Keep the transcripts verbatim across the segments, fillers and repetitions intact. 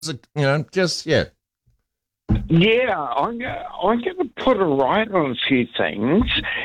You know, just, yeah. Yeah, I'm going I'm going to put a right on a few things.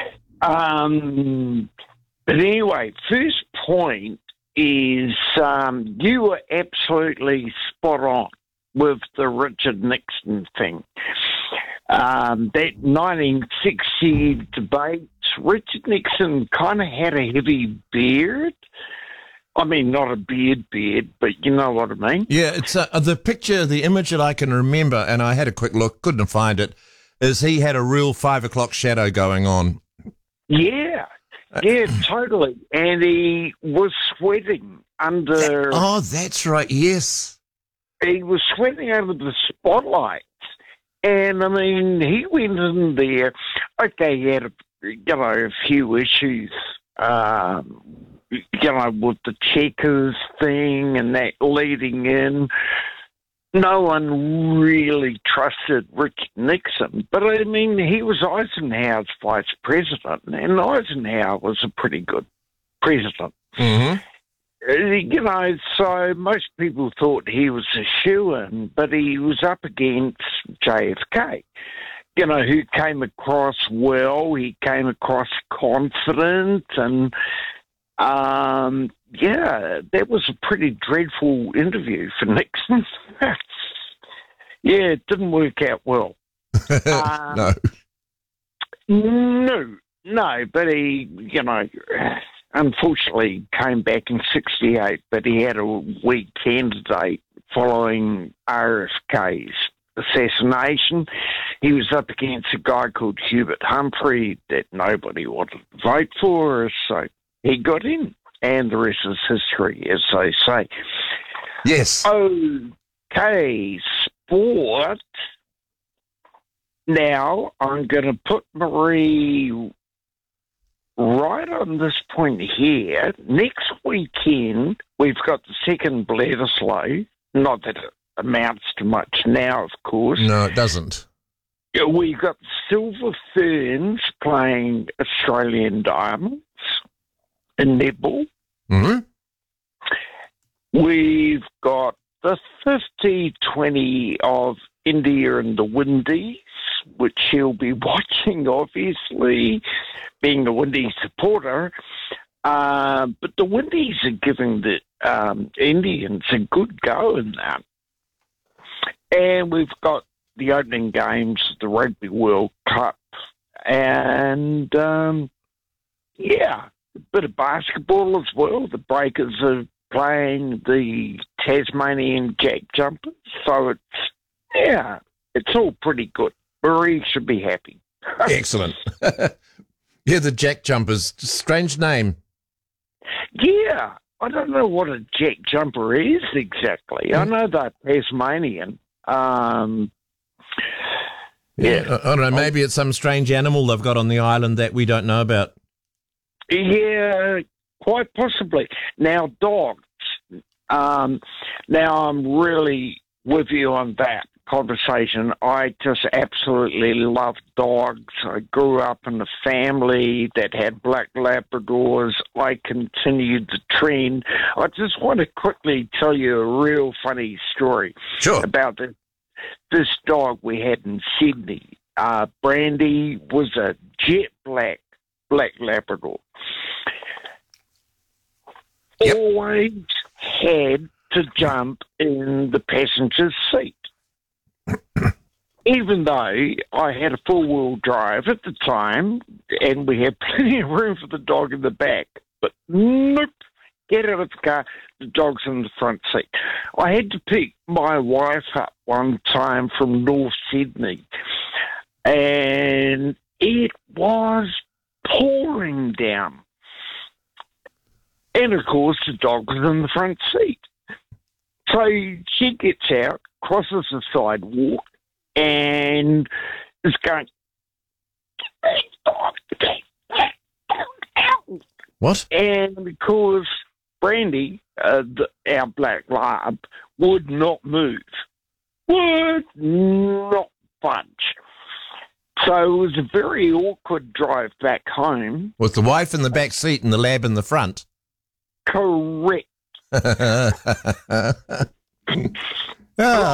Um, but anyway, first point is um, you were absolutely spot on with the Richard Nixon thing. Um, that nineteen sixty debates, Richard Nixon kind of had a heavy beard. I mean, not a beard beard, but you know what I mean. Yeah, it's uh, the picture, the image that I can remember, and I had a quick look, couldn't find it, is he had a real five o'clock shadow going on. Yeah, yeah, totally. And he was sweating under... That, oh, that's right, yes. He was sweating under the spotlights. And, I mean, he went in there. Okay, he had, a, you know, a few issues, um, you know, with the checkers thing and that leading in. No one really trusted Richard Nixon. But, I mean, he was Eisenhower's vice president, and Eisenhower was a pretty good president. Mm-hmm. You know, so most people thought he was a shoo-in, but he was up against J F K, you know, who came across well, he came across confident, and, um, yeah, that was a pretty dreadful interview for Nixon. Yeah, it didn't work out well. um, no. No, no, but he, you know... Unfortunately, came back in sixty-eight, but he had a weak candidate following R F K's assassination. He was up against a guy called Hubert Humphrey that nobody wanted to vote for, so he got in, and the rest is history, as they say. Yes. Okay, sport. Now, I'm going to put Marie... right on this point here, next weekend, we've got the second Bledisloe. Not that it amounts to much now, of course. No, it doesn't. We've got Silver Ferns playing Australian Diamonds in netball. Mm-hmm. We've got the fifty twenty of India and the Windies, which he'll be watching, obviously, being a Windies supporter. Uh, but the Windies are giving the um, Indians a good go in that. And we've got the opening games of the Rugby World Cup. And, um, yeah, a bit of basketball as well. The Breakers are playing the Tasmanian Jack Jumpers. So it's, yeah, it's all pretty good. Marie should be happy. Excellent. Yeah, the Jack Jumpers. Strange name. Yeah, I don't know what a Jack Jumper is exactly. I know they're Tasmanian. Um, yeah, yeah. I, I don't know. Maybe it's some strange animal they've got on the island that we don't know about. Yeah, quite possibly. Now, dogs. Um, now, I'm really with you on that conversation. I just absolutely love dogs. I grew up in a family that had black Labradors. I continued the trend. I just want to quickly tell you a real funny story Sure. about this, this dog we had in Sydney. Uh, Brandy was a jet black black Labrador. Yep. Always had to jump in the passenger seat. Even though I had a four-wheel drive at the time and we had plenty of room for the dog in the back, but nope, get out of the car, the dog's in the front seat. I had to pick my wife up one time from North Sydney, and it was pouring down. And, of course, the dog was in the front seat. So she gets out, crosses the sidewalk, and is going, What? and because Brandy, uh, the, our black lab, would not move, would not budge. So it was a very awkward drive back home. With the wife in the back seat and the lab in the front. Correct. Ah,